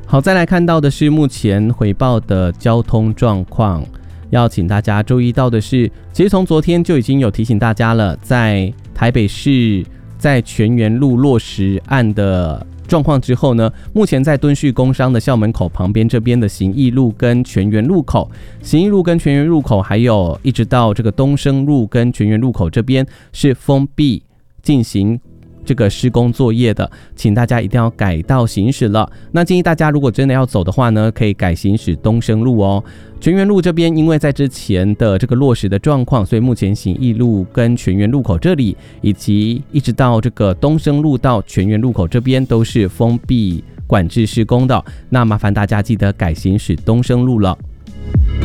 好，再来看到的是目前回报的交通状况。要请大家注意到的是，其实从昨天就已经有提醒大家了，在台北市在全园路落实案的状况之后呢，目前在敦叙工商的校门口旁边这边的行义路跟全园路口，行义路跟全园路口，还有一直到这个东升路跟全园路口这边是封闭进行这个施工作业的，请大家一定要改道行驶了。那建议大家如果真的要走的话呢，可以改行驶东升路哦。全园路这边因为在之前的这个落实的状况，所以目前行义路跟全园路口这里，以及一直到这个东升路到全园路口这边都是封闭管制施工的。那麻烦大家记得改行驶东升路了。